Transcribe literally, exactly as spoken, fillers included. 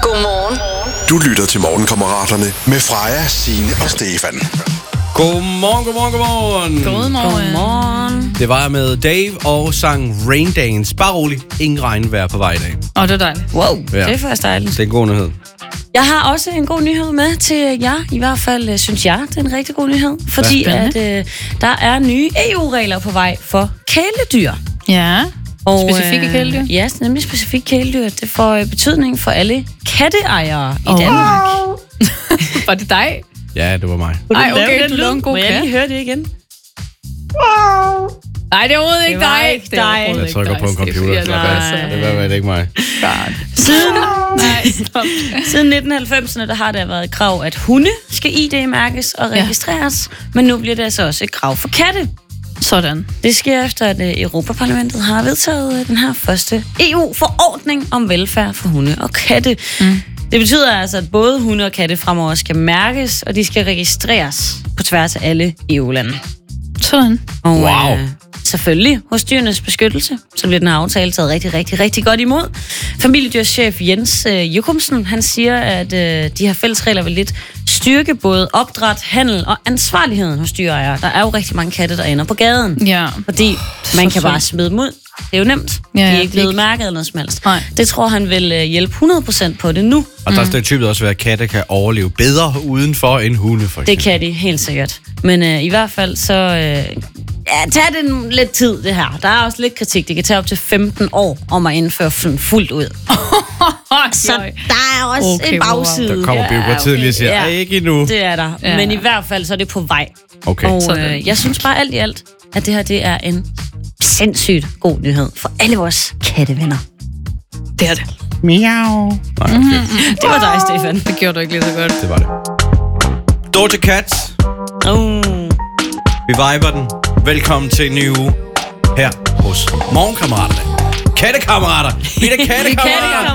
Godmorgen. Du lytter til Morgenkammeraterne med Freja, Signe og Stefan. Godmorgen, godmorgen, godmorgen. Godmorgen. Godmorgen. Det var med Dave og sang Rain Dance. Bare rolig, ingen regnvejr på vej i dag. Åh, oh, det er dejligt. Wow, Ja. det er faktisk dejligt. Det er en god nyhed. Jeg har også en god nyhed med til jer. I hvert fald øh, synes jeg, det er en rigtig god nyhed. Fordi Ja. at, øh, der er nye E U-regler på vej for kæledyr. Ja. Og, Specifikke øh, kæledyr? Ja, nemlig specifikke kæledyr. Det får øh, betydning for alle katteejere i Oh. Danmark. Var det dig? Ja, det var mig. Ej, okay, du lavede en god Må jeg kat. lige høre det igen? Nej, det er overhovedet ikke Det var dig. ikke Det er dig. overhovedet Jeg ikke trykker dig, på en Steffi. computer. Ja, Slap nej. af. Det var det ikke mig. Siden, Nej, stop. siden nitten halvfemserne, der har der været et krav, at hunde skal I D-mærkes og Ja. registreres. Men nu bliver det altså også et krav for katte. Sådan. Det sker efter, at øh, Europaparlamentet har vedtaget øh, den her første E U-forordning om velfærd for hunde og katte. Mm. Det betyder altså, at både hunde og katte fremover skal mærkes, og de skal registreres på tværs af alle E U-lande. Sådan. Og Wow. øh, selvfølgelig hos dyrenes beskyttelse, så bliver den her aftale taget rigtig, rigtig, rigtig godt imod. Familiedyrschef Jens øh, Jokumsen, han siger, at øh, de her fællesregler vil lidt styrke både opdræt, handel og ansvarligheden hos dyreejere. Der er jo rigtig mange katte, der ender på gaden. Ja. Fordi Så man kan synd. bare smide dem ud. Det er jo nemt. Ja, De ja, er ikke blevet ikke- mærket eller noget som helst. Nej. Det tror han vil øh, hjælpe hundrede procent på det nu. Og der skal typisk også være, at katte kan overleve bedre udenfor end hunde, for Det eksempel. kan de helt sikkert. Men øh, i hvert fald så... Øh, ja, tag det en- lidt tid, det her. Der er også lidt kritik. Det kan tage op til femten år om at indføre sådan fuldt ud. Så der er også Okay, okay, en bagside. Der kommer bureaukratiet lige og siger, Ja. ikke endnu. Det er der. Ja. Men i hvert fald så er det på vej. Okay. Og Sådan. øh, jeg synes bare alt i alt, at det her det er en sindssygt god nyhed for alle vores kattevenner. Det er det. Miau. Nej, okay. Det var dig, Stefan. Det gjorde du ikke lige så godt. Det var det. Doja Cat. Uh. Vi viber den. Velkommen til en ny uge her hos Morgenkammeraterne. Kattekammerater. Vi er da kattekammerater.